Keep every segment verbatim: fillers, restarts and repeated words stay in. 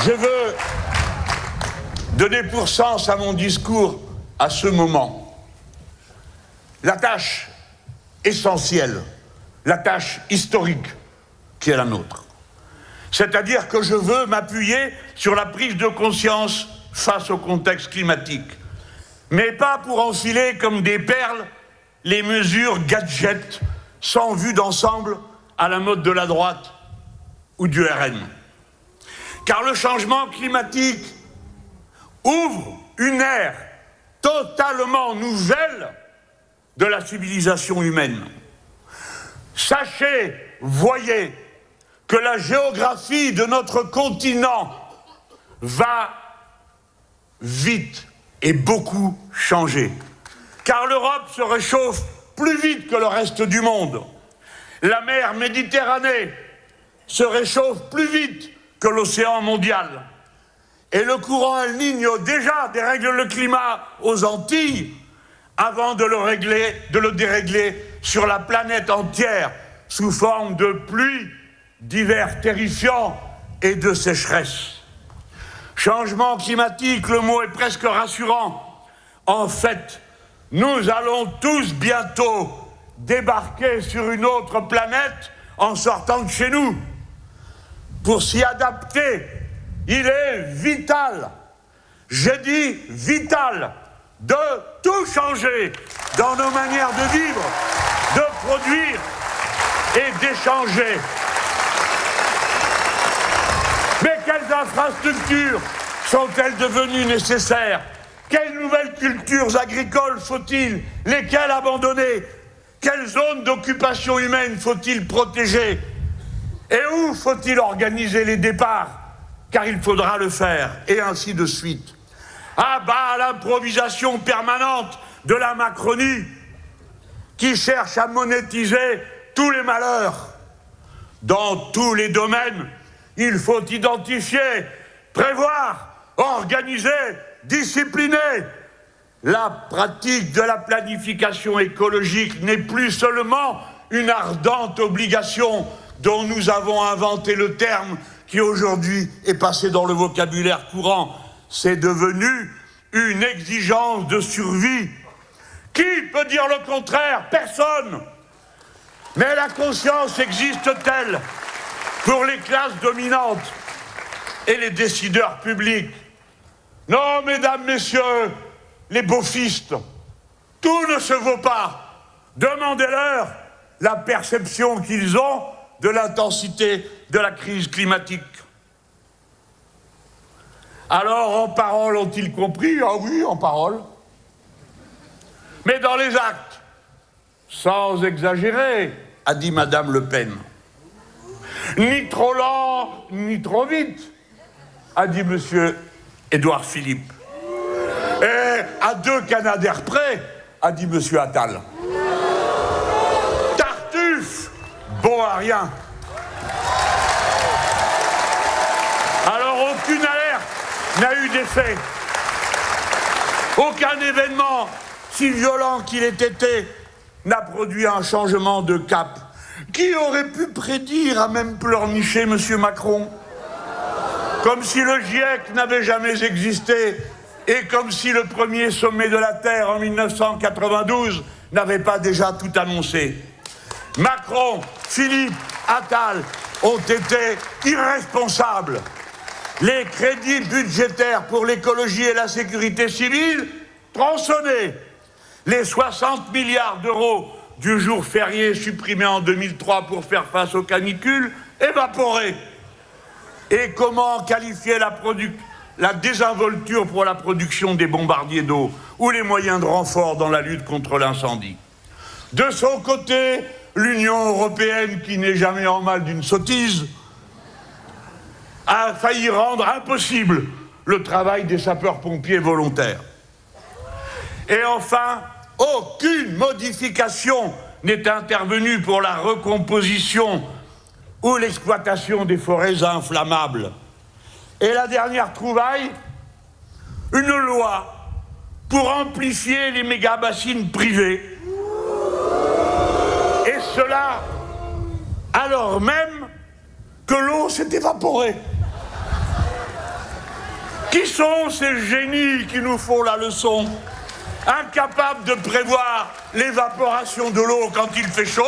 Je veux donner pour sens à mon discours à ce moment la tâche essentielle, la tâche historique qui est la nôtre. C'est-à-dire que je veux m'appuyer sur la prise de conscience face au contexte climatique, mais pas pour enfiler comme des perles les mesures gadgets sans vue d'ensemble à la mode de la droite ou du R N. Car le changement climatique ouvre une ère totalement nouvelle de la civilisation humaine. Sachez, voyez, que la géographie de notre continent va vite et beaucoup changer. Car l'Europe se réchauffe plus vite que le reste du monde. La mer Méditerranée se réchauffe plus vite que l'océan mondial. Et le courant El Niño, déjà, dérègle le climat aux Antilles avant de le régler, de le dérégler sur la planète entière sous forme de pluie, d'hivers terrifiants et de sécheresse. Changement climatique, le mot est presque rassurant. En fait, nous allons tous bientôt débarquer sur une autre planète en sortant de chez nous. Pour s'y adapter, il est vital, j'ai dit vital, de tout changer dans nos manières de vivre, de produire et d'échanger. Mais quelles infrastructures sont-elles devenues nécessaires? Quelles nouvelles cultures agricoles faut-il? Lesquelles abandonner? Quelles zones d'occupation humaine faut-il protéger? Et où faut-il organiser les départs? Car il faudra le faire, et ainsi de suite. À bas l'improvisation permanente de la Macronie, qui cherche à monétiser tous les malheurs. Dans tous les domaines, il faut identifier, prévoir, organiser, discipliner. La pratique de la planification écologique n'est plus seulement une ardente obligation dont nous avons inventé le terme qui aujourd'hui est passé dans le vocabulaire courant. C'est devenu une exigence de survie. Qui peut dire le contraire? Personne. Mais la conscience existe-t-elle pour les classes dominantes et les décideurs publics? Non, mesdames, messieurs, les beaufistes, tout ne se vaut pas. Demandez-leur la perception qu'ils ont de l'intensité de la crise climatique. Alors, en parole, ont-ils compris? Ah oui, en parole. Mais dans les actes, sans exagérer, a dit Madame Le Pen. Ni trop lent, ni trop vite, a dit Monsieur Édouard Philippe. Et à deux Canadair près, a dit Monsieur Attal. Tartuffe, bon à rien. Alors aucune alerte n'a eu d'effet. Aucun événement, si violent qu'il ait été, n'a produit un changement de cap. Qui aurait pu prédire, à même pleurnicher Monsieur Macron? Comme si le GIEC n'avait jamais existé et comme si le premier sommet de la Terre en mille neuf cent quatre-vingt-douze n'avait pas déjà tout annoncé. Macron, Philippe, Attal ont été irresponsables. Les crédits budgétaires pour l'écologie et la sécurité civile, tronçonnés. Les soixante milliards d'euros du jour férié supprimés en deux mille trois pour faire face aux canicules, évaporés. Et comment qualifier la, la désinvolture pour la production des bombardiers d'eau ou les moyens de renfort dans la lutte contre l'incendie? De son côté, l'Union européenne, qui n'est jamais en mal d'une sottise, a failli rendre impossible le travail des sapeurs-pompiers volontaires. Et enfin, aucune modification n'est intervenue pour la recomposition ou l'exploitation des forêts inflammables. Et la dernière trouvaille, une loi pour amplifier les méga-bassines privées. Et cela alors même que l'eau s'est évaporée. Qui sont ces génies qui nous font la leçon? Incapables de prévoir l'évaporation de l'eau quand il fait chaud?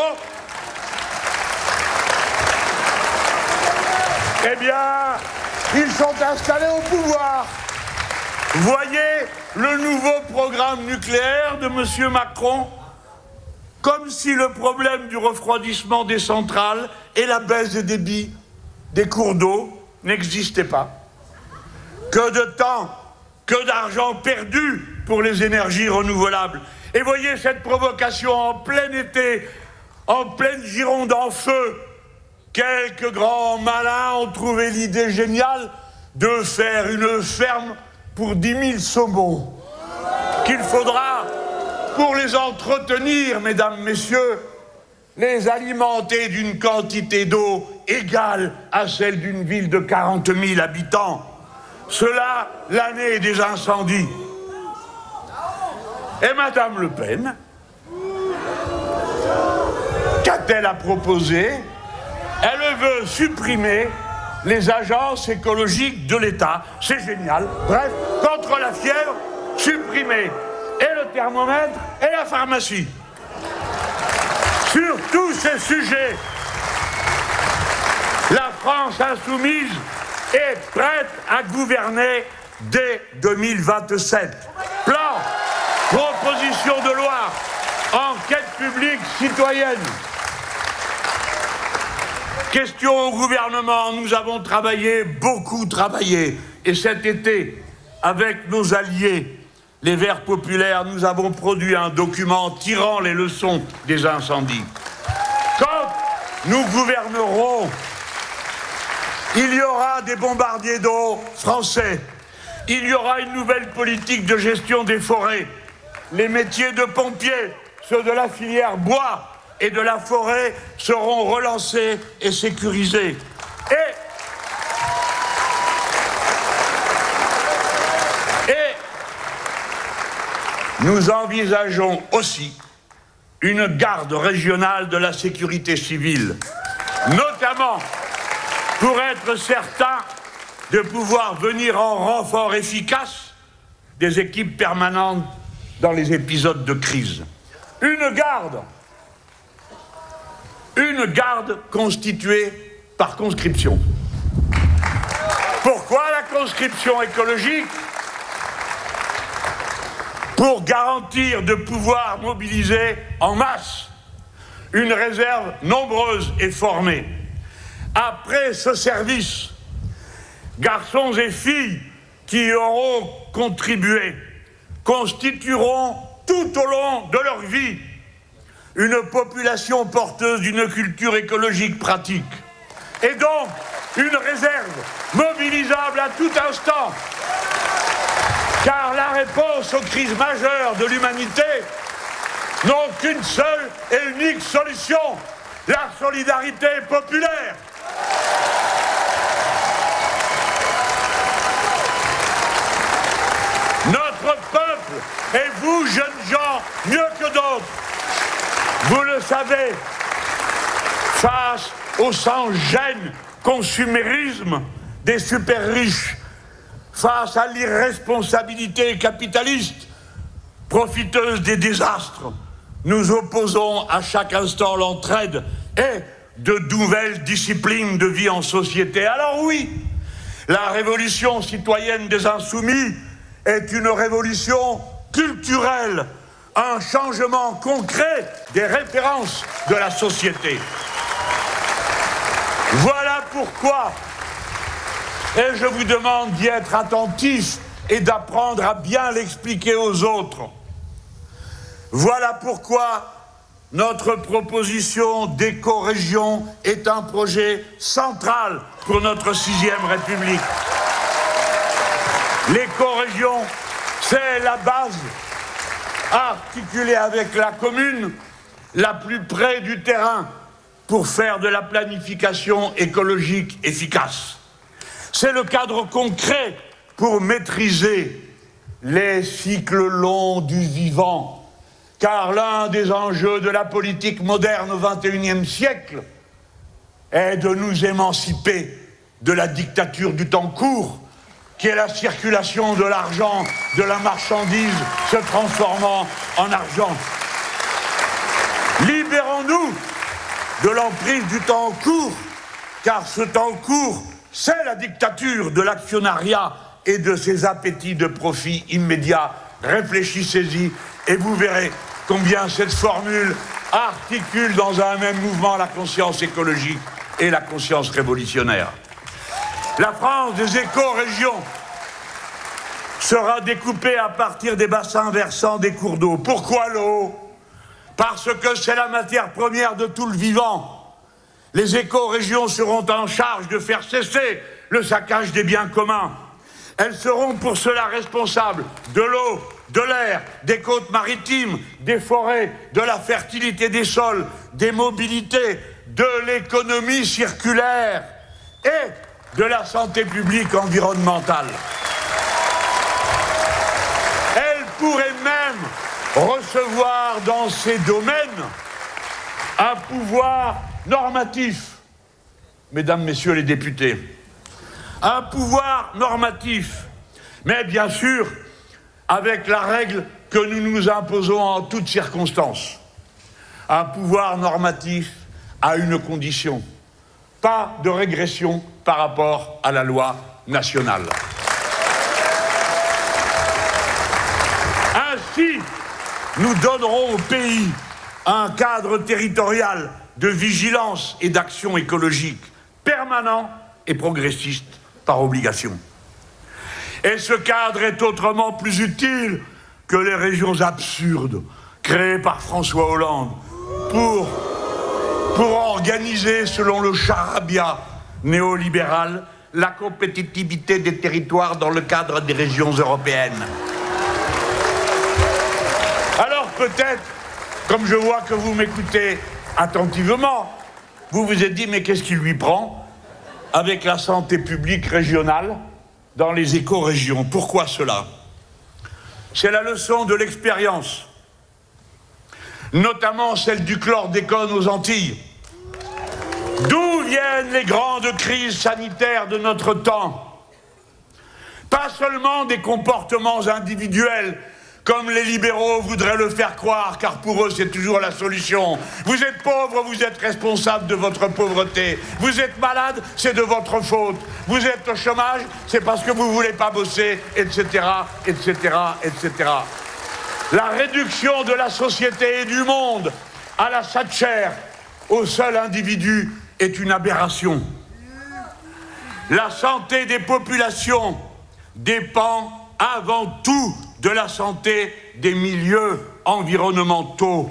Eh bien, ils sont installés au pouvoir. Voyez le nouveau programme nucléaire de M. Macron, comme si le problème du refroidissement des centrales et la baisse des débits des cours d'eau n'existait pas. Que de temps, que d'argent perdu pour les énergies renouvelables. Et voyez cette provocation en plein été, en pleine Gironde en feu. Quelques grands malins ont trouvé l'idée géniale de faire une ferme pour dix mille saumons qu'il faudra, pour les entretenir, mesdames, messieurs, les alimenter d'une quantité d'eau égale à celle d'une ville de quarante mille habitants. Cela, l'année des incendies. Et Madame Le Pen, qu'a-t-elle à proposer? Elle veut supprimer les agences écologiques de l'État. C'est génial. Bref, contre la fièvre, supprimer et le thermomètre et la pharmacie. Sur tous ces sujets, la France insoumise est prête à gouverner dès deux mille vingt-sept. Plan, proposition de loi, enquête publique citoyenne. Question au gouvernement, nous avons travaillé, beaucoup travaillé. Et cet été, avec nos alliés, les Verts populaires, nous avons produit un document tirant les leçons des incendies. Quand nous gouvernerons, il y aura des bombardiers d'eau français. Il y aura une nouvelle politique de gestion des forêts. Les métiers de pompiers, ceux de la filière bois et de la forêt seront relancés et sécurisés. Et, et nous envisageons aussi une garde régionale de la sécurité civile, notamment pour être certain de pouvoir venir en renfort efficace des équipes permanentes dans les épisodes de crise. Une garde Une garde constituée par conscription. Pourquoi la conscription écologique? Pour garantir de pouvoir mobiliser en masse une réserve nombreuse et formée. Après ce service, garçons et filles qui y auront contribué constitueront tout au long de leur vie une population porteuse d'une culture écologique pratique. Et donc, une réserve mobilisable à tout instant. Car la réponse aux crises majeures de l'humanité n'ont qu'une seule et unique solution, la solidarité populaire. Notre peuple, et vous, jeunes gens, mieux que d'autres, vous le savez, face au sans-gêne consumérisme des super riches, face à l'irresponsabilité capitaliste, profiteuse des désastres, nous opposons à chaque instant l'entraide et de nouvelles disciplines de vie en société. Alors oui, la révolution citoyenne des insoumis est une révolution culturelle, un changement concret des références de la société. Voilà pourquoi, et je vous demande d'y être attentif et d'apprendre à bien l'expliquer aux autres. Voilà pourquoi notre proposition d'éco-région est un projet central pour notre sixième République. L'éco-région, c'est la base articulée avec la commune, la plus près du terrain, pour faire de la planification écologique efficace. C'est le cadre concret pour maîtriser les cycles longs du vivant, car l'un des enjeux de la politique moderne au vingt et unième siècle est de nous émanciper de la dictature du temps court qui est la circulation de l'argent, de la marchandise se transformant en argent. Libérons-nous de l'emprise du temps court, car ce temps court, c'est la dictature de l'actionnariat et de ses appétits de profit immédiat. Réfléchissez-y et vous verrez combien cette formule articule dans un même mouvement la conscience écologique et la conscience révolutionnaire. La France des éco-régions sera découpée à partir des bassins versants des cours d'eau. Pourquoi l'eau? Parce que c'est la matière première de tout le vivant. Les éco-régions seront en charge de faire cesser le saccage des biens communs. Elles seront pour cela responsables de l'eau, de l'air, des côtes maritimes, des forêts, de la fertilité des sols, des mobilités, de l'économie circulaire et de la santé publique environnementale. Elles pourraient même recevoir dans ces domaines un pouvoir normatif, mesdames, messieurs les députés, un pouvoir normatif, mais bien sûr avec la règle que nous nous imposons en toutes circonstances. Un pouvoir normatif à une condition, pas de régression par rapport à la loi nationale. Ainsi, nous donnerons au pays un cadre territorial de vigilance et d'action écologique permanent et progressiste par obligation. Et ce cadre est autrement plus utile que les régions absurdes créées par François Hollande pour, pour organiser, selon le charabia néolibéral, la compétitivité des territoires dans le cadre des régions européennes. Alors peut-être, comme je vois que vous m'écoutez attentivement, vous vous êtes dit, mais qu'est-ce qui lui prend avec la santé publique régionale dans les éco-régions? Pourquoi cela? C'est la leçon de l'expérience, notamment celle du chlordécone aux Antilles. D'où viennent les grandes crises sanitaires de notre temps? Pas seulement des comportements individuels, comme les libéraux voudraient le faire croire, car pour eux c'est toujours la solution. Vous êtes pauvre, vous êtes responsable de votre pauvreté. Vous êtes malade, c'est de votre faute. Vous êtes au chômage, c'est parce que vous ne voulez pas bosser, et cetera, et cetera, et cetera. La réduction de la société et du monde à la Thatcher, au seul individu, est une aberration. La santé des populations dépend avant tout de la santé des milieux environnementaux.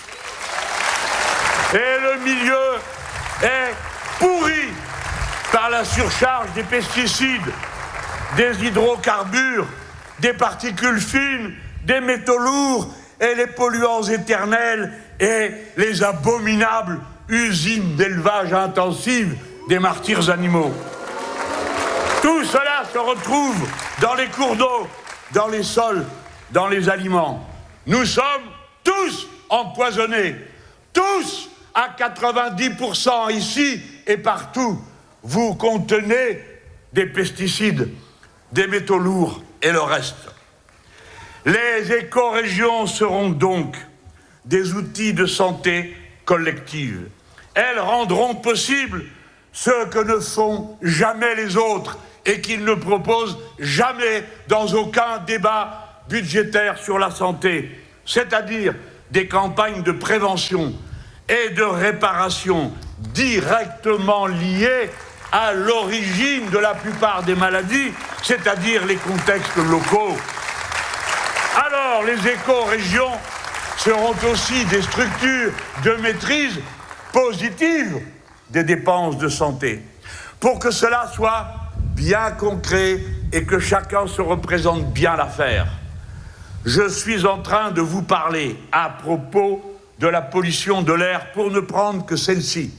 Et le milieu est pourri par la surcharge des pesticides, des hydrocarbures, des particules fines, des métaux lourds et les polluants éternels et les abominables usines d'élevage intensive des martyrs animaux. Tout cela se retrouve dans les cours d'eau, dans les sols, dans les aliments. Nous sommes tous empoisonnés, tous à quatre-vingt-dix pour cent ici et partout. Vous contenez des pesticides, des métaux lourds et le reste. Les écorégions seront donc des outils de santé collective. Elles rendront possible ce que ne font jamais les autres et qu'ils ne proposent jamais dans aucun débat budgétaire sur la santé, c'est-à-dire des campagnes de prévention et de réparation directement liées à l'origine de la plupart des maladies, c'est-à-dire les contextes locaux. Alors, les éco-régions seront aussi des structures de maîtrise positive des dépenses de santé. Pour que cela soit bien concret et que chacun se représente bien l'affaire, je suis en train de vous parler à propos de la pollution de l'air pour ne prendre que celle-ci.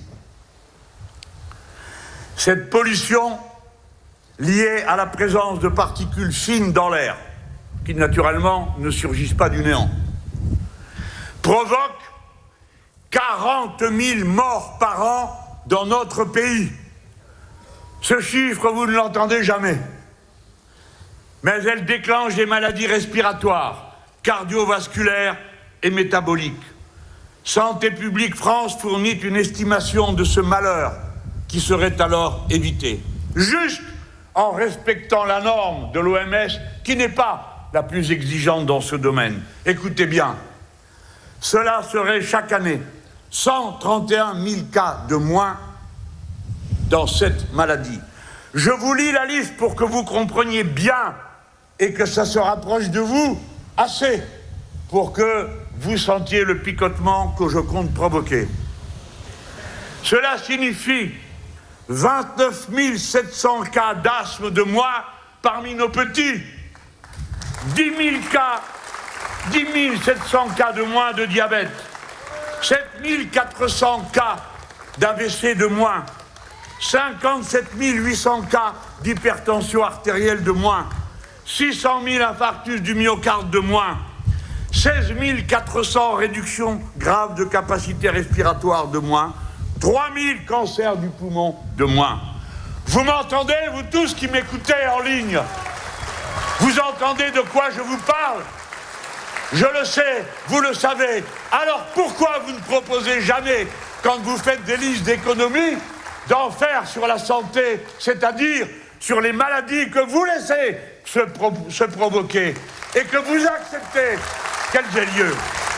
Cette pollution liée à la présence de particules fines dans l'air, qui naturellement ne surgissent pas du néant, provoque quarante mille morts par an dans notre pays. Ce chiffre, vous ne l'entendez jamais. mais elle déclenche des maladies respiratoires, cardiovasculaires et métaboliques. Santé publique France fournit une estimation de ce malheur qui serait alors évité, juste en respectant la norme de l'O M S qui n'est pas la plus exigeante dans ce domaine. Écoutez bien, cela serait chaque année cent trente et un mille cas de moins dans cette maladie. Je vous lis la liste pour que vous compreniez bien et que ça se rapproche de vous assez pour que vous sentiez le picotement que je compte provoquer. Cela signifie vingt-neuf mille sept cents cas d'asthme de moins parmi nos petits, dix mille cas, dix mille sept cents cas de moins de diabète, sept mille quatre cents cas d'A V C de moins, cinquante-sept mille huit cents cas d'hypertension artérielle de moins, six cent mille infarctus du myocarde de moins, seize mille quatre cents réductions graves de capacité respiratoire de moins, trois mille cancers du poumon de moins. Vous m'entendez, vous tous qui m'écoutez en ligne? Vous entendez de quoi je vous parle? Je le sais, vous le savez. Alors pourquoi vous ne proposez jamais, quand vous faites des listes d'économies, d'en faire sur la santé, c'est-à-dire sur les maladies que vous laissez se, pro se provoquer et que vous acceptez qu'elles aient lieu?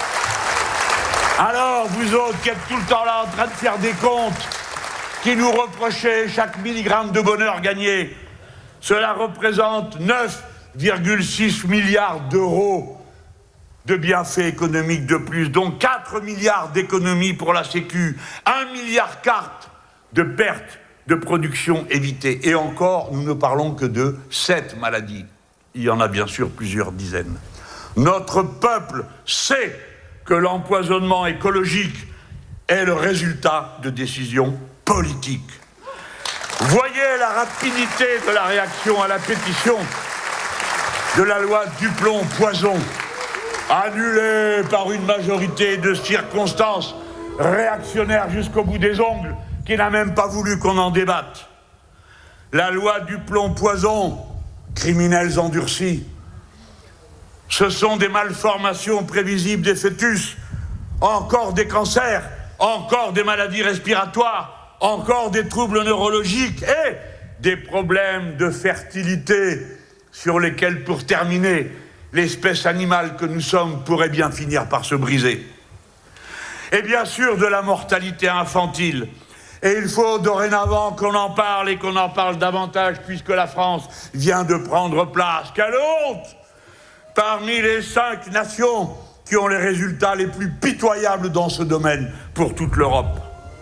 Alors, vous autres qui êtes tout le temps là en train de faire des comptes, qui nous reprochez chaque milligramme de bonheur gagné, cela représente neuf virgule six milliards d'euros de bienfaits économiques de plus, dont quatre milliards d'économies pour la Sécu, un milliard carte de pertes de production évitées. Et encore, nous ne parlons que de sept maladies. Il y en a bien sûr plusieurs dizaines. Notre peuple sait que l'empoisonnement écologique est le résultat de décisions politiques. Voyez la rapidité de la réaction à la pétition de la loi Duplon-Poison, annulée par une majorité de circonstances réactionnaires jusqu'au bout des ongles, qui n'a même pas voulu qu'on en débatte. La loi Duplon-Poison, criminels endurcis, ce sont des malformations prévisibles des fœtus, encore des cancers, encore des maladies respiratoires, encore des troubles neurologiques et des problèmes de fertilité sur lesquels, pour terminer, l'espèce animale que nous sommes pourrait bien finir par se briser. Et bien sûr de la mortalité infantile. Et il faut dorénavant qu'on en parle et qu'on en parle davantage puisque la France vient de prendre place. Quelle honte! Parmi les cinq nations qui ont les résultats les plus pitoyables dans ce domaine pour toute l'Europe.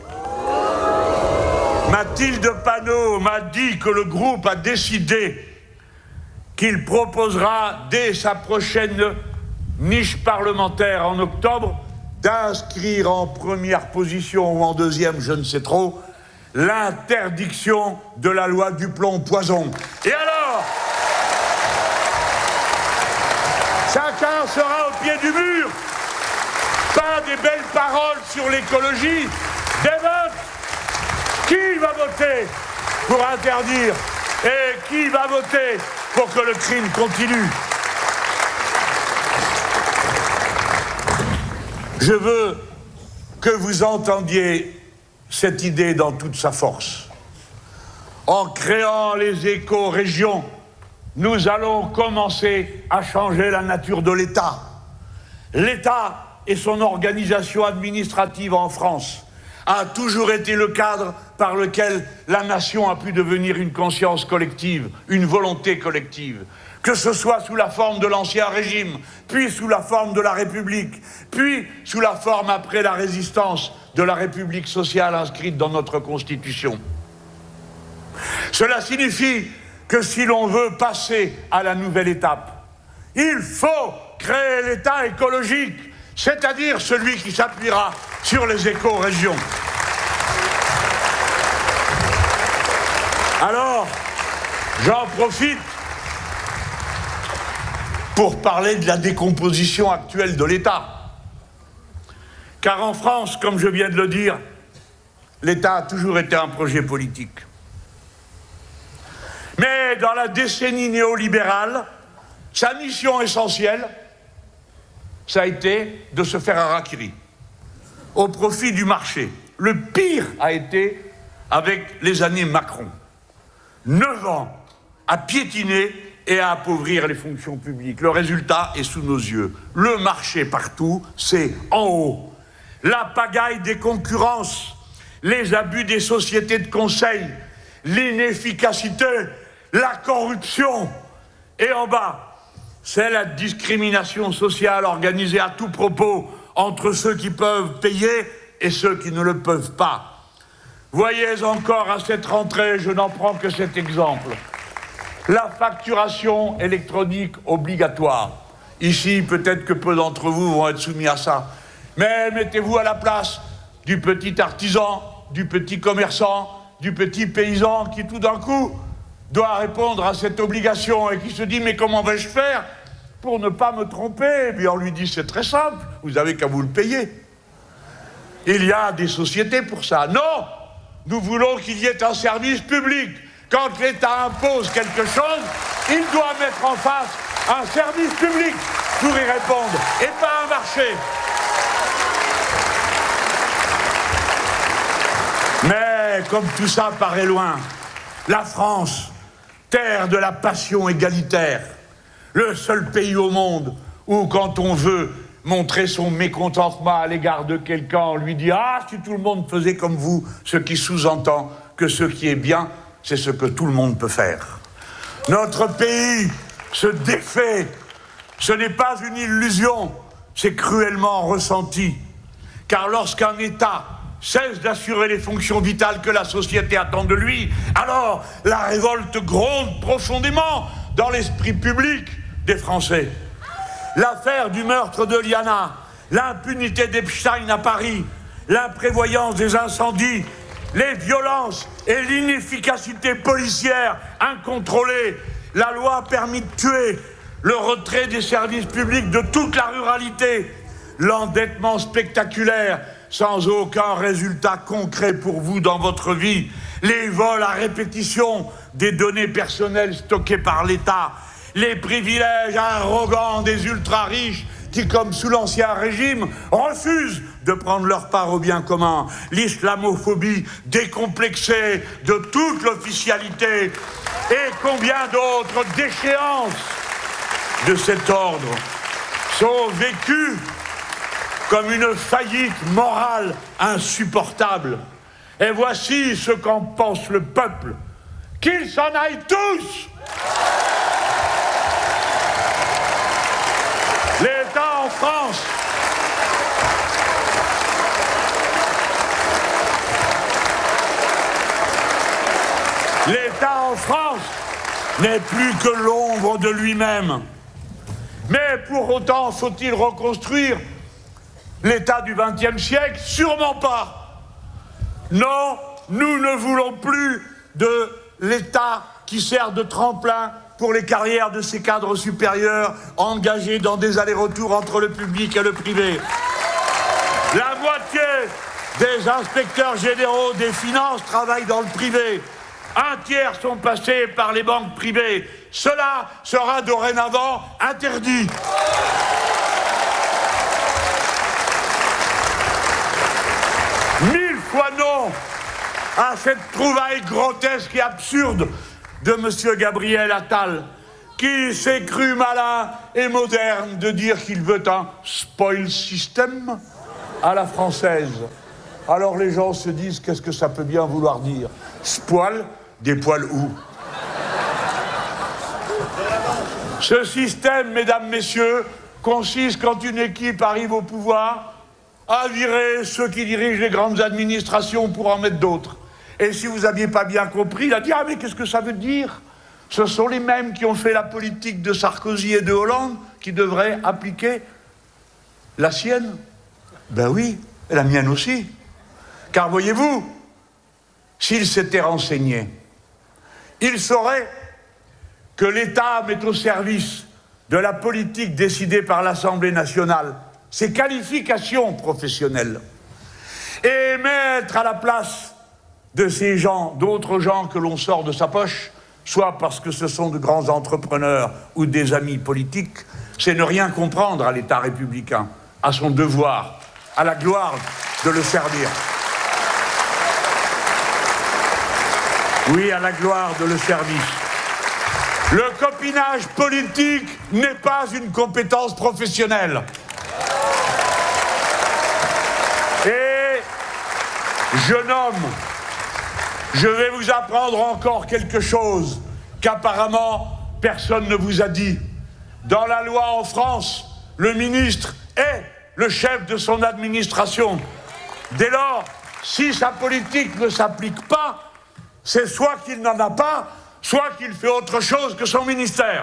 Mathilde Panot m'a dit que le groupe a décidé qu'il proposera dès sa prochaine niche parlementaire en octobre d'inscrire en première position ou en deuxième, je ne sais trop, l'interdiction de la loi Duplon-Poison. Et alors, chacun sera au pied du mur. Pas des belles paroles sur l'écologie, des votes. Qui va voter pour interdire et qui va voter pour que le crime continue? Je veux que vous entendiez cette idée dans toute sa force. En créant les éco-régions, nous allons commencer à changer la nature de l'État. L'État et son organisation administrative en France a toujours été le cadre par lequel la nation a pu devenir une conscience collective, une volonté collective. Que ce soit sous la forme de l'Ancien Régime, puis sous la forme de la République, puis sous la forme après la résistance de la République sociale inscrite dans notre Constitution. Cela signifie que si l'on veut passer à la nouvelle étape, il faut créer l'État écologique, c'est-à-dire celui qui s'appuiera sur les éco-régions. Alors, j'en profite pour parler de la décomposition actuelle de l'État. Car en France, comme je viens de le dire, l'État a toujours été un projet politique. Mais Mais dans la décennie néolibérale, sa mission essentielle, ça a été de se faire harakiri au profit du marché. Le pire a été avec les années Macron. Neuf ans à piétiner et à appauvrir les fonctions publiques. Le résultat est sous nos yeux. Le marché partout, c'est en haut. La pagaille des concurrences, les abus des sociétés de conseil, l'inefficacité, la corruption. Et en bas, c'est la discrimination sociale organisée à tout propos entre ceux qui peuvent payer et ceux qui ne le peuvent pas. Voyez encore à cette rentrée, je n'en prends que cet exemple, la facturation électronique obligatoire. Ici, peut-être que peu d'entre vous vont être soumis à ça. Mais mettez-vous à la place du petit artisan, du petit commerçant, du petit paysan qui tout d'un coup doit répondre à cette obligation et qui se dit « mais comment vais-je faire pour ne pas me tromper ?» Et puis on lui dit « c'est très simple, vous avez qu'à vous le payer. » Il y a des sociétés pour ça. Non, nous voulons qu'il y ait un service public. Quand l'État impose quelque chose, il doit mettre en face un service public pour y répondre, et pas un marché. Mais comme tout ça paraît loin, la France, terre de la passion égalitaire, le seul pays au monde où quand on veut montrer son mécontentement à l'égard de quelqu'un, on lui dit « Ah, si tout le monde faisait comme vous », ce qui sous-entend que ce qui est bien, c'est ce que tout le monde peut faire. Notre pays se défait. Ce n'est pas une illusion, c'est cruellement ressenti. Car lorsqu'un État cesse d'assurer les fonctions vitales que la société attend de lui, alors la révolte gronde profondément dans l'esprit public des Français. L'affaire du meurtre de Liana, l'impunité d'Epstein à Paris, l'imprévoyance des incendies, les violences et l'inefficacité policière incontrôlée, la loi a permis de tuer, le retrait des services publics de toute la ruralité, l'endettement spectaculaire sans aucun résultat concret pour vous dans votre vie, les vols à répétition des données personnelles stockées par l'État, les privilèges arrogants des ultra-riches qui, comme sous l'Ancien Régime, refusent de prendre leur part au bien commun, l'islamophobie décomplexée de toute l'officialité et combien d'autres déchéances de cet ordre sont vécues comme une faillite morale insupportable. Et voici ce qu'en pense le peuple. Qu'ils s'en aillent tous! L'État en France L'État en France n'est plus que l'ombre de lui-même. Mais pour autant, faut-il reconstruire l'État du vingtième siècle? Sûrement pas. Non, nous ne voulons plus de l'État qui sert de tremplin pour les carrières de ces cadres supérieurs engagés dans des allers-retours entre le public et le privé. La moitié des inspecteurs généraux des finances travaillent dans le privé. Un tiers sont passés par les banques privées. Cela sera dorénavant interdit. Mille fois non à cette trouvaille grotesque et absurde de M. Gabriel Attal, qui s'est cru malin et moderne de dire qu'il veut un spoil system à la française. Alors les gens se disent, qu'est-ce que ça peut bien vouloir dire? Spoil, des poils où? Ce système, mesdames, messieurs, consiste quand une équipe arrive au pouvoir à virer ceux qui dirigent les grandes administrations pour en mettre d'autres. Et si vous n'aviez pas bien compris, il a dit « Ah, mais qu'est-ce que ça veut dire? Ce sont les mêmes qui ont fait la politique de Sarkozy et de Hollande qui devraient appliquer la sienne. » Ben oui, et la mienne aussi. Car voyez-vous, s'il s'était renseigné, il saurait que l'État met au service de la politique décidée par l'Assemblée nationale ses qualifications professionnelles et mettre à la place de ces gens, d'autres gens que l'on sort de sa poche, soit parce que ce sont de grands entrepreneurs ou des amis politiques, c'est ne rien comprendre à l'État républicain, à son devoir, à la gloire de le servir. Oui, à la gloire de le service. Le copinage politique n'est pas une compétence professionnelle. Et jeune homme, je vais vous apprendre encore quelque chose qu'apparemment personne ne vous a dit. Dans la loi en France, le ministre est le chef de son administration. Dès lors, si sa politique ne s'applique pas, c'est soit qu'il n'en a pas, soit qu'il fait autre chose que son ministère.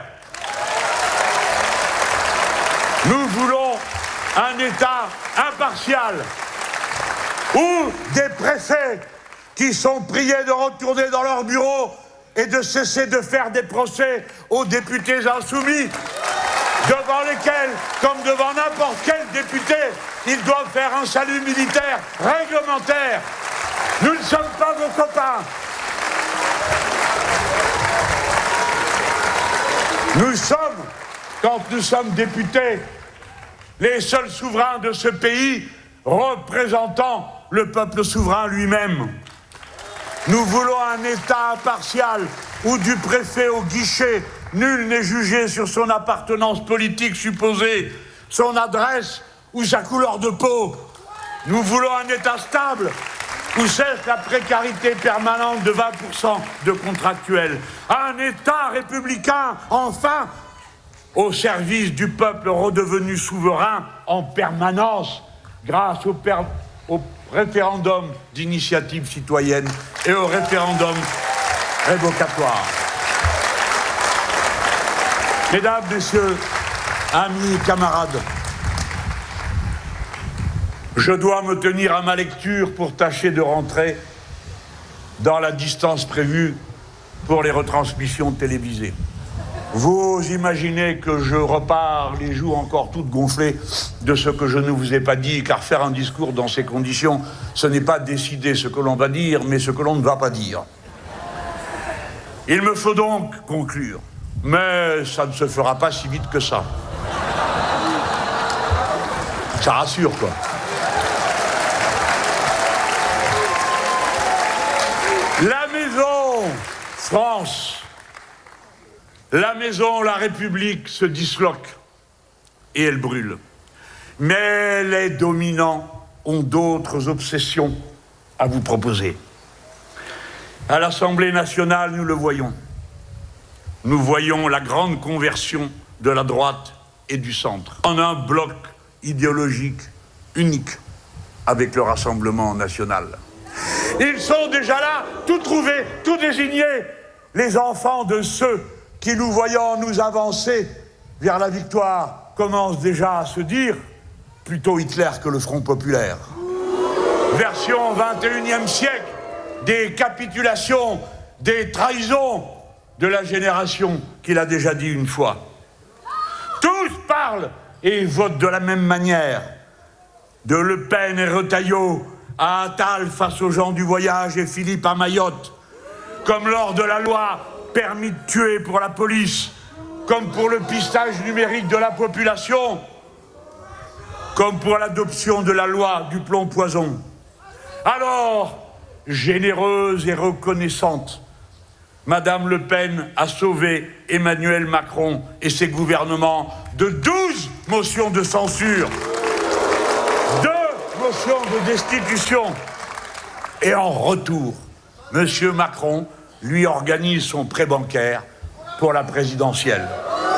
Nous voulons un État impartial où des préfets qui sont priés de retourner dans leur bureau et de cesser de faire des procès aux députés insoumis, devant lesquels, comme devant n'importe quel député, ils doivent faire un salut militaire réglementaire. Nous ne sommes pas vos copains. Nous sommes, quand nous sommes députés, les seuls souverains de ce pays représentant le peuple souverain lui-même. Nous voulons un État impartial où du préfet au guichet, nul n'est jugé sur son appartenance politique supposée, son adresse ou sa couleur de peau. Nous voulons un État stable où cesse la précarité permanente de vingt pour cent de contractuels. Un État républicain, enfin, au service du peuple redevenu souverain en permanence grâce au, per... au référendum d'initiative citoyenne et au référendum révocatoire. Mesdames, Messieurs, amis, camarades, je dois me tenir à ma lecture pour tâcher de rentrer dans la distance prévue pour les retransmissions télévisées. Vous imaginez que je repars les joues encore toutes gonflées de ce que je ne vous ai pas dit, car faire un discours dans ces conditions, ce n'est pas décider ce que l'on va dire, mais ce que l'on ne va pas dire. Il me faut donc conclure, mais ça ne se fera pas si vite que ça. Ça rassure, quoi. La maison France, la maison La République se disloque et elle brûle. Mais les dominants ont d'autres obsessions à vous proposer. À l'Assemblée nationale, nous le voyons. Nous voyons la grande conversion de la droite et du centre en un bloc idéologique unique avec le Rassemblement national. Ils sont déjà là, tout trouvés, tout désignés. Les enfants de ceux qui, nous voyant nous avancer vers la victoire, commencent déjà à se dire plutôt Hitler que le Front populaire. Version vingt et unième siècle, des capitulations, des trahisons de la génération qu'il a déjà dit une fois. Tous parlent et votent de la même manière. De Le Pen et Retailleau à Attal face aux gens du voyage et Philippe à Mayotte, comme lors de la loi permis de tuer pour la police, comme pour le pistage numérique de la population, comme pour l'adoption de la loi du plomb-poison. Alors, généreuse et reconnaissante, Madame Le Pen a sauvé Emmanuel Macron et ses gouvernements de douze motions de censure, deux motions de destitution. Et en retour, Monsieur Macron lui organise son prêt bancaire pour la présidentielle.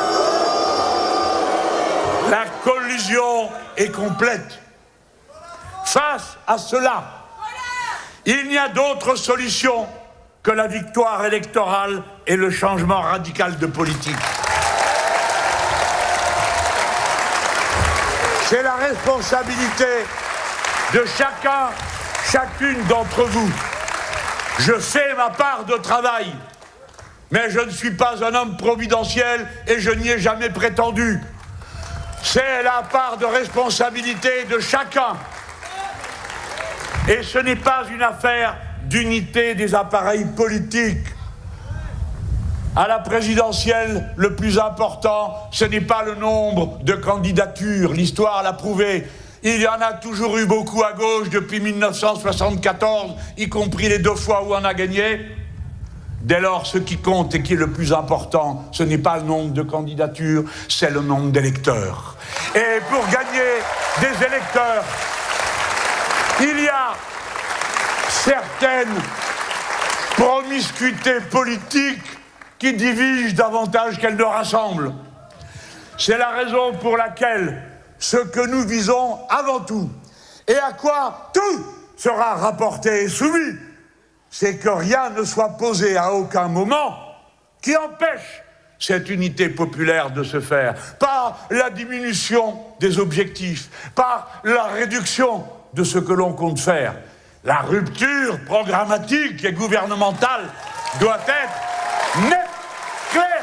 La collusion est complète. Face à cela, il n'y a d'autre solution que la victoire électorale et le changement radical de politique. C'est la responsabilité de chacun, chacune d'entre vous. Je fais ma part de travail, mais je ne suis pas un homme providentiel et je n'y ai jamais prétendu. C'est la part de responsabilité de chacun. Et ce n'est pas une affaire d'unité des appareils politiques. À la présidentielle, le plus important, ce n'est pas le nombre de candidatures. L'histoire l'a prouvé. Il y en a toujours eu beaucoup à gauche depuis mille neuf cent soixante-quatorze, y compris les deux fois où on a gagné. Dès lors, ce qui compte et qui est le plus important, ce n'est pas le nombre de candidatures, c'est le nombre d'électeurs. Et pour gagner des électeurs, il y a certaines promiscuités politiques qui divisent davantage qu'elles ne rassemblent. C'est la raison pour laquelle ce que nous visons avant tout, et à quoi tout sera rapporté et soumis, c'est que rien ne soit posé à aucun moment qui empêche cette unité populaire de se faire, par la diminution des objectifs, par la réduction de ce que l'on compte faire. La rupture programmatique et gouvernementale doit être nette, claire.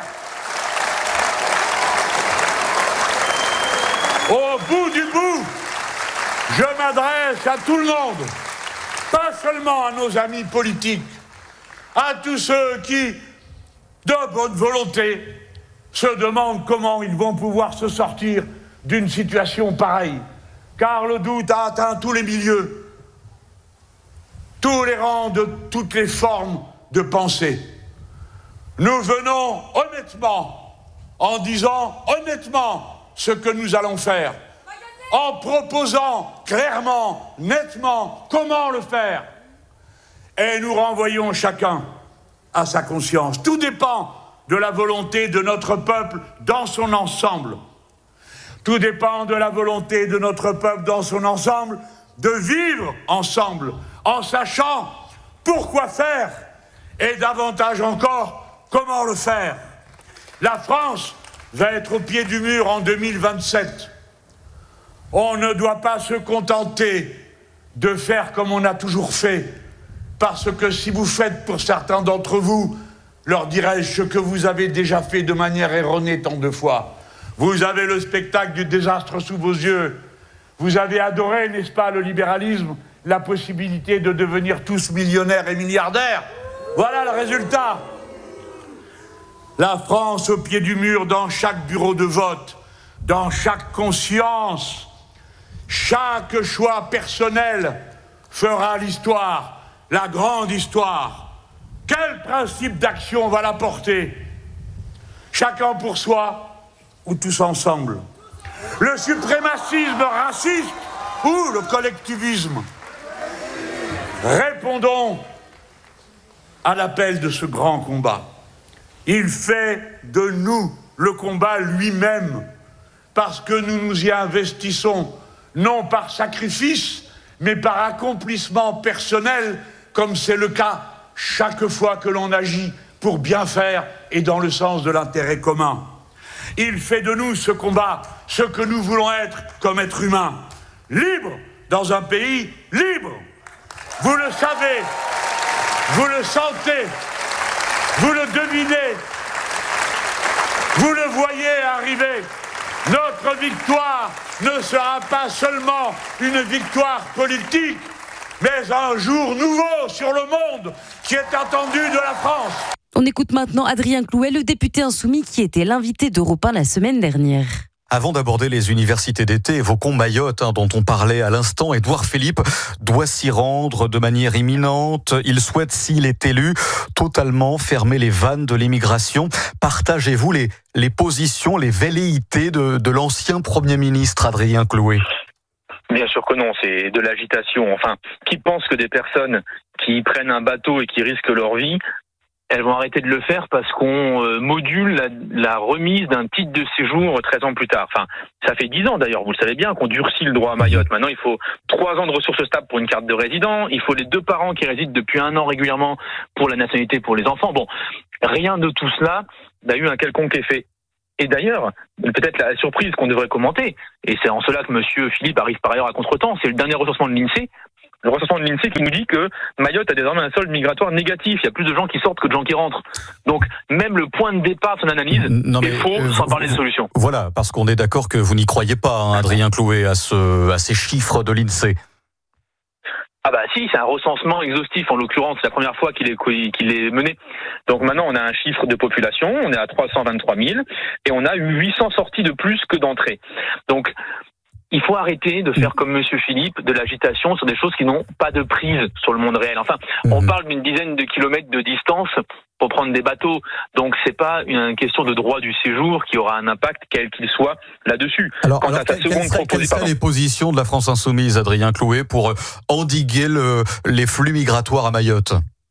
Au bout du bout, je m'adresse à tout le monde, pas seulement à nos amis politiques, à tous ceux qui, de bonne volonté, se demandent comment ils vont pouvoir se sortir d'une situation pareille, car le doute a atteint tous les milieux, tous les rangs de toutes les formes de pensée. Nous venons honnêtement, en disant honnêtement ce que nous allons faire, en proposant clairement, nettement comment le faire. Et nous renvoyons chacun à sa conscience. Tout dépend de la volonté de notre peuple dans son ensemble. Tout dépend de la volonté de notre peuple dans son ensemble de vivre ensemble, en sachant pourquoi faire et davantage encore comment le faire. La France va être au pied du mur en deux mille vingt-sept. On ne doit pas se contenter de faire comme on a toujours fait, parce que si vous faites pour certains d'entre vous, leur dirais-je ce que vous avez déjà fait de manière erronée tant de fois. Vous avez le spectacle du désastre sous vos yeux. Vous avez adoré, n'est-ce pas, le libéralisme, la possibilité de devenir tous millionnaires et milliardaires. Voilà le résultat. La France au pied du mur dans chaque bureau de vote, dans chaque conscience, chaque choix personnel fera l'histoire, la grande histoire. Quel principe d'action va la porter? Chacun pour soi ou tous ensemble? Le suprémacisme raciste ou le collectivisme? Répondons à l'appel de ce grand combat. Il fait de nous le combat lui-même, parce que nous nous y investissons, non par sacrifice, mais par accomplissement personnel, comme c'est le cas chaque fois que l'on agit pour bien faire et dans le sens de l'intérêt commun. Il fait de nous ce combat, ce que nous voulons être comme êtres humains, libres dans un pays libre. Vous le savez, vous le sentez, vous le devinez, vous le voyez arriver. Notre victoire ne sera pas seulement une victoire politique, mais un jour nouveau sur le monde qui est attendu de la France. On écoute maintenant Adrien Clouet, le député insoumis qui était l'invité d'Europe un la semaine dernière. Avant d'aborder les universités d'été, évoquons Mayotte, hein, dont on parlait à l'instant. Édouard Philippe doit s'y rendre de manière imminente. Il souhaite, s'il est élu, totalement fermer les vannes de l'immigration. Partagez-vous les, les positions, les velléités de, de l'ancien Premier ministre Adrien Clouet? Bien sûr que non, c'est de l'agitation. Enfin, qui pense que des personnes qui prennent un bateau et qui risquent leur vie, elles vont arrêter de le faire parce qu'on euh, module la, la remise d'un titre de séjour treize ans plus tard. Enfin, ça fait dix ans d'ailleurs, vous le savez bien, qu'on durcit le droit à Mayotte. Maintenant, il faut trois ans de ressources stables pour une carte de résident. Il faut les deux parents qui résident depuis un an régulièrement pour la nationalité pour les enfants. Bon, rien de tout cela n'a eu un quelconque effet. Et d'ailleurs, peut-être la surprise qu'on devrait commenter, et c'est en cela que monsieur Philippe arrive par ailleurs à contretemps, c'est le dernier recensement de l'INSEE. Le recensement de l'INSEE qui nous dit que Mayotte a désormais un solde migratoire négatif. Il y a plus de gens qui sortent que de gens qui rentrent. Donc, même le point de départ de son analyse non, est faux, euh, sans vous, parler de solution. Voilà, parce qu'on est d'accord que vous n'y croyez pas, hein, Adrien Clouet, à, ce, à ces chiffres de l'INSEE. Ah bah si, c'est un recensement exhaustif en l'occurrence, c'est la première fois qu'il est, qu'il est mené. Donc maintenant on a un chiffre de population, on est à trois cent vingt-trois mille et on a eu huit cents sorties de plus que d'entrées. Donc il faut arrêter de faire comme Monsieur Philippe, de l'agitation sur des choses qui n'ont pas de prise sur le monde réel. Enfin, on parle d'une dizaine de kilomètres de distance pour prendre des bateaux. Donc c'est pas une question de droit du séjour qui aura un impact quel qu'il soit là-dessus. Alors, alors quelle serait, quelles seraient les positions de la France Insoumise, Adrien Clouet, pour endiguer le, les flux migratoires à Mayotte?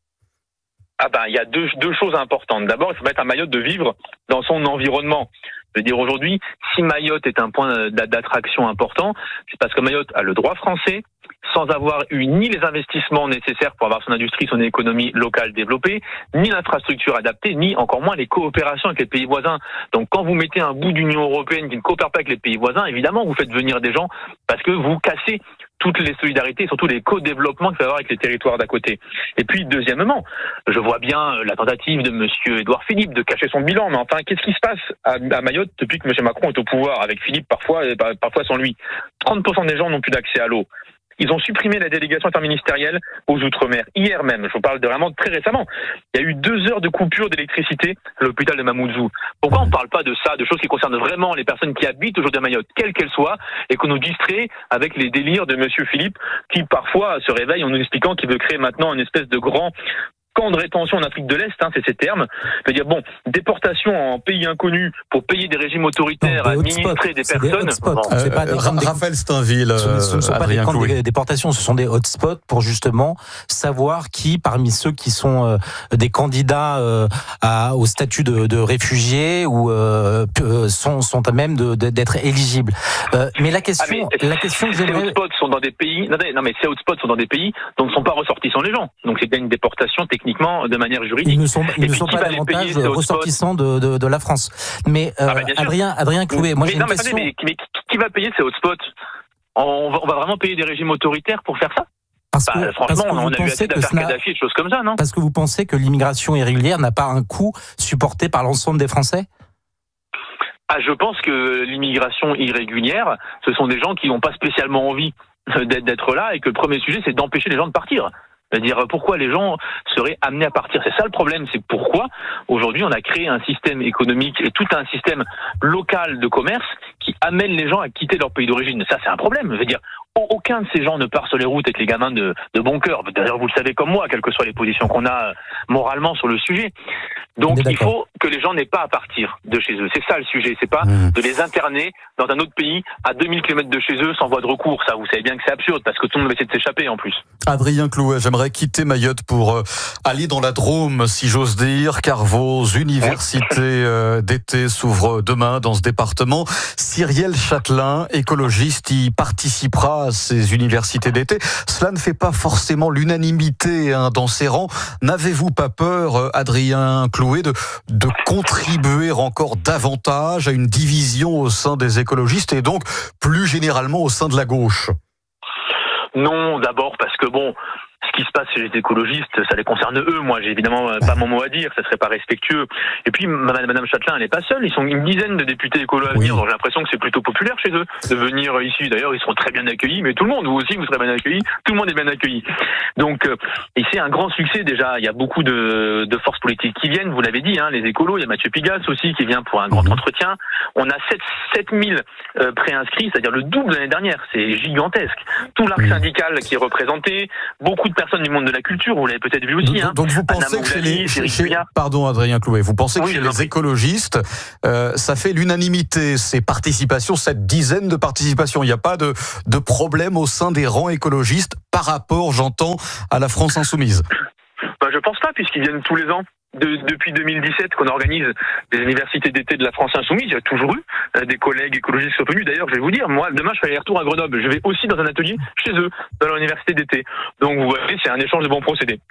Ah ben, il y a deux, deux choses importantes. D'abord, il faut mettre à Mayotte de vivre dans son environnement. Je veux dire, aujourd'hui, si Mayotte est un point d'attraction important, c'est parce que Mayotte a le droit français, sans avoir eu ni les investissements nécessaires pour avoir son industrie, son économie locale développée, ni l'infrastructure adaptée, ni encore moins les coopérations avec les pays voisins. Donc quand vous mettez un bout d'Union européenne qui ne coopère pas avec les pays voisins, évidemment, vous faites venir des gens parce que vous cassez toutes les solidarités et surtout les co-développements qu'il faut avoir avec les territoires d'à côté. Et puis, deuxièmement, je vois bien la tentative de monsieur Édouard Philippe de cacher son bilan, mais enfin, qu'est-ce qui se passe à, à Mayotte depuis que monsieur Macron est au pouvoir, avec Philippe parfois et parfois sans lui? trente pour cent des gens n'ont plus d'accès à l'eau. Ils ont supprimé la délégation interministérielle aux Outre-mer. Hier même, je vous parle de vraiment très récemment. Il y a eu deux heures de coupure d'électricité à l'hôpital de Mamoudzou. Pourquoi on ne parle pas de ça, de choses qui concernent vraiment les personnes qui habitent aujourd'hui à Mayotte, quelles qu'elles soient, et qu'on nous distrait avec les délires de monsieur Philippe, qui parfois se réveille en nous expliquant qu'il veut créer maintenant une espèce de grand camp de rétention en Afrique de l'Est, hein, c'est ces termes. Je veux dire, bon, déportation en pays inconnu pour payer des régimes autoritaires, non, des administrer des personnes. Des bon. euh, pas des euh, Raphaël Steinville, euh, ce, ce ne sont pas des camps de déportation, ce sont des hotspots pour justement savoir qui, parmi ceux qui sont euh, des candidats euh, à, au statut de, de réfugiés ou euh, sont, sont à même de, de, d'être éligibles. Euh, mais la question, ah mais, la question que j'aimerais... Ces hotspots sont dans des pays, non, non mais ces hotspots sont dans des pays dont ne sont pas ressortissants les gens. Donc c'est bien une déportation technique. De manière juridique. Ils ne sont, ils ne sont pas davantage ressortissants de, de, de la France. Mais euh, ah bah Adrien, Adrien Clouet, moi mais j'ai non, une mais question. Attendez, mais, mais qui va payer ces hotspots? on va, on va vraiment payer des régimes autoritaires pour faire ça? Parce que, bah, franchement, parce que on a eu assez d'affaires Kadhafi et de choses comme ça, non? Parce que vous pensez que l'immigration irrégulière n'a pas un coût supporté par l'ensemble des Français? Ah, je pense que l'immigration irrégulière, ce sont des gens qui n'ont pas spécialement envie d'être là et que le premier sujet, c'est d'empêcher les gens de partir. C'est-à-dire pourquoi les gens seraient amenés à partir. C'est ça le problème, c'est pourquoi aujourd'hui on a créé un système économique et tout un système local de commerce qui amène les gens à quitter leur pays d'origine. Ça c'est un problème. Je veux dire, aucun de ces gens ne part sur les routes avec les gamins de, de bon cœur. D'ailleurs vous le savez comme moi, quelles que soient les positions qu'on a moralement sur le sujet. Donc il faut que les gens n'aient pas à partir de chez eux. C'est ça le sujet, c'est pas mmh. de les interner dans un autre pays à deux mille kilomètres de chez eux sans voie de recours. Ça vous savez bien que c'est absurde parce que tout le monde va essayer de s'échapper en plus. Adrien Clouet, j'aimerais quitter Mayotte pour euh, aller dans la Drôme, si j'ose dire, car vos universités euh, d'été s'ouvrent demain dans ce département. Cyrielle Châtelain, écologiste, y participera à ces universités d'été. Cela ne fait pas forcément l'unanimité hein, dans ces rangs. N'avez-vous pas peur, euh, Adrien Clouet, de, de contribuer encore davantage à une division au sein des écologistes et donc plus généralement au sein de la gauche? Non, d'abord parce que bon, ce qui se passe chez les écologistes, ça les concerne eux. Moi, j'ai évidemment pas mon mot à dire, ça serait pas respectueux. Et puis, Madame Châtelain, elle n'est pas seule. Ils sont une dizaine de députés écolos à venir. Oui. Donc, j'ai l'impression que c'est plutôt populaire chez eux de venir ici. D'ailleurs, ils seront très bien accueillis. Mais tout le monde, vous aussi, vous serez bien accueillis. Tout le monde est bien accueilli. Donc, et c'est un grand succès déjà. Il y a beaucoup de, de forces politiques qui viennent. Vous l'avez dit, hein, les écolos. Il y a Mathieu Pigasse aussi qui vient pour un grand mmh. entretien. On a sept mille euh, préinscrits, c'est-à-dire le double de l'année dernière. C'est gigantesque. Tout l'arc mmh. syndical qui est représenté. Beaucoup de personnes du monde de la culture, vous l'avez peut-être vu aussi. Donc, hein. donc vous pensez que chez les, chez, chez, pardon Adrien Clouet, vous pensez que oui, chez les écologistes, euh, ça fait l'unanimité, ces participations, cette dizaine de participations. Il n'y a pas de, de problème au sein des rangs écologistes par rapport, j'entends, à la France insoumise. Ben, je pense pas, puisqu'ils viennent tous les ans. De, depuis deux mille dix-sept qu'on organise des universités d'été de la France insoumise, il y a toujours eu euh, des collègues écologistes qui sont venus. D'ailleurs, je vais vous dire, moi, demain, je fais aller retour à Grenoble. Je vais aussi dans un atelier chez eux, dans l'université d'été. Donc, vous voyez, c'est un échange de bons procédés.